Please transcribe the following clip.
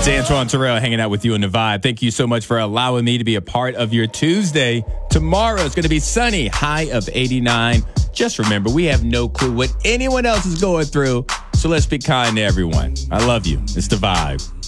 It's Antoine Terrell hanging out with you on The Vibe. Thank you so much for allowing me to be a part of your Tuesday. Tomorrow is going to be sunny, high of 89. Just remember, we have no clue what anyone else is going through, so let's be kind to everyone. I love you. It's The Vibe.